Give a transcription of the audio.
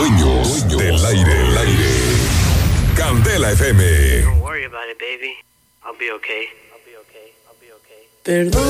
Dueños del aire. Candela FM. Don't worry about it, baby. I'll be okay. Perdón.